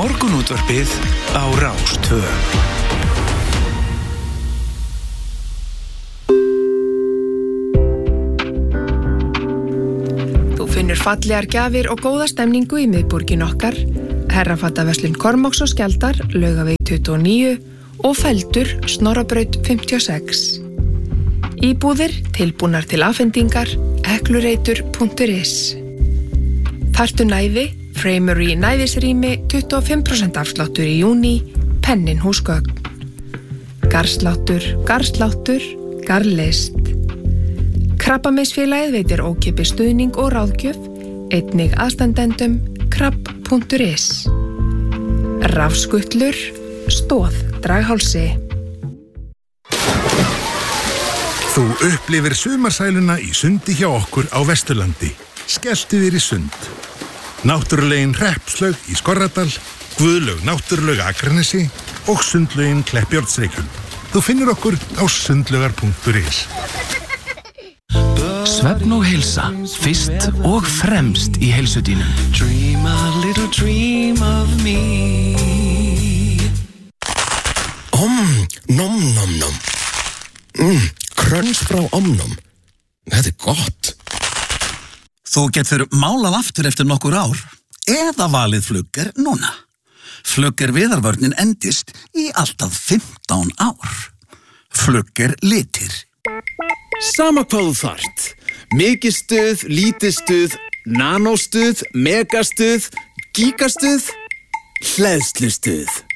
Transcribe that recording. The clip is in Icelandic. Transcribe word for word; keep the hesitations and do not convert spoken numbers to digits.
Morgunútvarpið á Rás tvö. Þú finnur fallegar gjafir og góða stemningu í miðborgin okkar, Herrafattaverslun Kormáks og Skjaldar, Laugaveg tuttugu og níu og Feldur, Snorrabraut fimmtíu og sex. Íbúðir tilbúnar til afhendingar, heklureitur punktur is. Þarftu næði, Framery næðisrými tuttugu og fimm prósent afsláttur í júní, Pennin húsgögn. Garðsláttur, garðsláttur, garðlist. Krabbameinsfélagið veitir ókeypis stuðning og ráðgjöf, einnig aðstandendum krabb punktur is. Rafskutlur, Stóð, Draghálsi. Þú upplifir sumarsæluna í sundi hjá okkur á Vesturlandi. Skelltu þér í sund. Náttúrulegin Hreppslaug í Skorradal, Guðlaug náttúruleg Akranesi og sundlaugin Kleppjárnsreykjum. Þú finnur okkur á sundlaugar punktur is. Svefn og heilsa, fyrst og fremst í heilsudínum. Dream a little dream of me. Om, nom, nom, nom. Mm, kröns frá omnom. Þetta er gott. Þú getur málað aftur eftir nokkur ár eða valið Flugger núna. Flugger viðarvörnin endist í alltaf fimmtán ár. Flugger litir. Sama hvað þú þarft. Mikið stuð, lítið stuð, nanóstuð, megastuð, gigastuð, hleðslustuð.